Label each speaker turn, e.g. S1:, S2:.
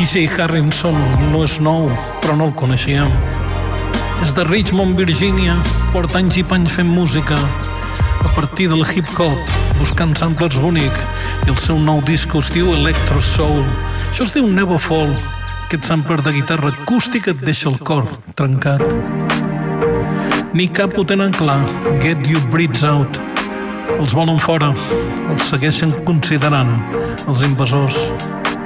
S1: DJ Harrison no és nou, però no el coneixíem. És de Richmond, Virginia, porta anys i panys fent música a partir del hip-hop, buscant samplers bonic, i el seu nou disc es diu Electro Soul. Això es diu Never Fall. Aquest sampler de guitarra acústica et deixa el cor trencat. Ni cap ho tenen clar, Get Your Breeds Out. Els volen fora, els segueixen considerant els invasors.